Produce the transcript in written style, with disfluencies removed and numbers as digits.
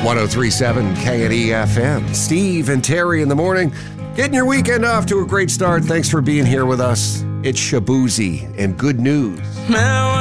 1037 K&E FM. Steve and Terry in the morning. Getting your weekend off to a great start. Thanks for being here with us. It's Shaboozey and good news. Now